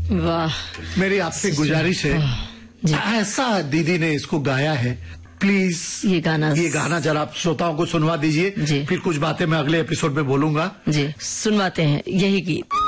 वाह, मेरी आपसे गुजारिश है, ऐसा दीदी ने इसको गाया है, प्लीज ये गाना जरा आप श्रोताओं को सुनवा दीजिए। फिर कुछ बातें मैं अगले एपिसोड में बोलूंगा। जी, सुनवाते हैं यही गीत।